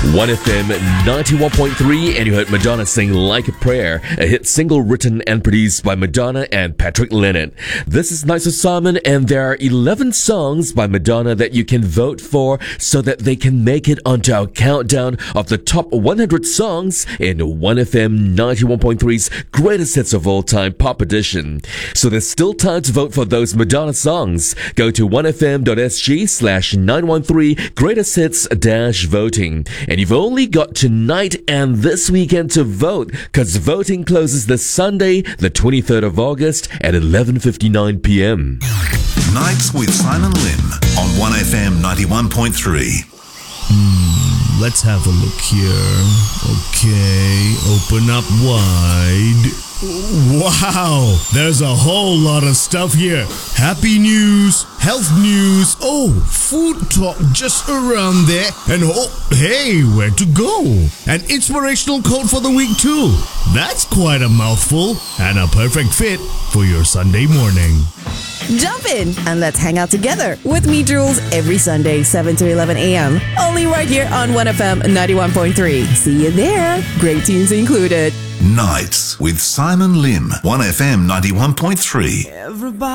1FM 91.3, and you heard Madonna sing Like a Prayer, a hit single written and produced by Madonna and Patrick Lennon. This is Nights with Simon, and there are 11 songs by Madonna that you can vote for so that they can make it onto our countdown of the top 100 songs in 1FM 91.3's Greatest Hits of All Time Pop Edition. So there's still time to vote for those Madonna songs. Go to 1fm.sg/913 Greatest Hits-voting. And you've only got tonight and this weekend to vote, because voting closes this Sunday, the 23rd of August at 11:59 p.m. Nights with Simon Lim on 1FM 91.3. Let's have a look here. Okay, open up wide. Wow, there's a whole lot of stuff here. Happy news, health news, food talk just around there, and hey, where to go? An inspirational quote for the week too. That's quite a mouthful, and a perfect fit for your Sunday morning. Jump in and let's hang out together with me, Jules, every Sunday, 7 to 11 a.m. Only right here on 1FM 91.3. See you there. Great tunes included. Nights with Simon Lim, 1FM 91.3.